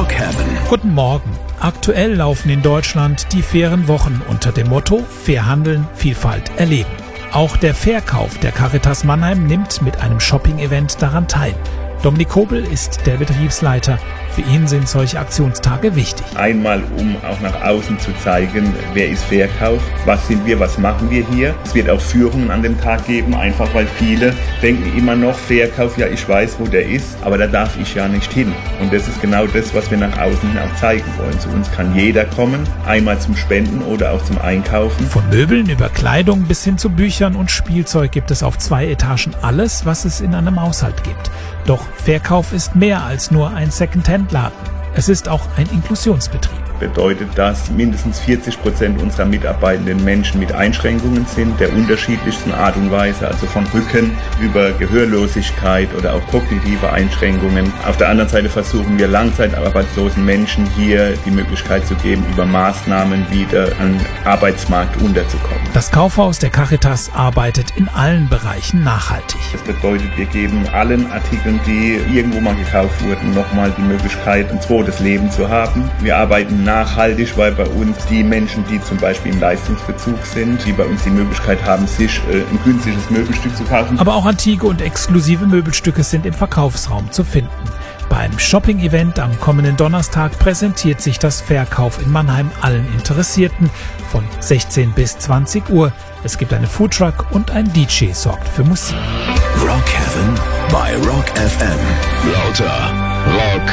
Rockhaven. Guten Morgen. Aktuell laufen in Deutschland die fairen Wochen unter dem Motto Fair handeln, Vielfalt erleben. Auch der Verkauf der Caritas Mannheim nimmt mit einem Shopping-Event daran teil. Dominik Kobel ist der Betriebsleiter. Für ihn sind solche Aktionstage wichtig. Einmal, um auch nach außen zu zeigen, wer ist Verkauf, was sind wir, was machen wir hier. Es wird auch Führungen an dem Tag geben, einfach weil viele denken immer noch, Verkauf, ja ich weiß, wo der ist, aber da darf ich ja nicht hin. Und das ist genau das, was wir nach außen hin auch zeigen wollen. Zu uns kann jeder kommen, einmal zum Spenden oder auch zum Einkaufen. Von Möbeln über Kleidung bis hin zu Büchern und Spielzeug gibt es auf 2 Etagen alles, was es in einem Haushalt gibt. Doch Verkauf ist mehr als nur ein Second-Hand-Laden. Es ist auch ein Inklusionsbetrieb. Bedeutet, dass mindestens 40% unserer mitarbeitenden Menschen mit Einschränkungen sind, der unterschiedlichsten Art und Weise, also von Rücken über Gehörlosigkeit oder auch kognitive Einschränkungen. Auf der anderen Seite versuchen wir langzeitarbeitslosen Menschen hier die Möglichkeit zu geben, über Maßnahmen wieder an den Arbeitsmarkt unterzukommen. Das Kaufhaus der Caritas arbeitet in allen Bereichen nachhaltig. Das bedeutet, wir geben allen Artikeln, die irgendwo mal gekauft wurden, nochmal die Möglichkeit, ein zweites Leben zu haben. Wir arbeiten nachhaltig, weil bei uns die Menschen, die zum Beispiel im Leistungsbezug sind, die bei uns die Möglichkeit haben, sich ein günstiges Möbelstück zu kaufen. Aber auch antike und exklusive Möbelstücke sind im Verkaufsraum zu finden. Beim Shopping-Event am kommenden Donnerstag präsentiert sich das Verkauf in Mannheim allen Interessierten von 16 bis 20 Uhr. Es gibt einen Foodtruck und ein DJ sorgt für Musik. Rockhaven bei Rock FM. Lauter Rock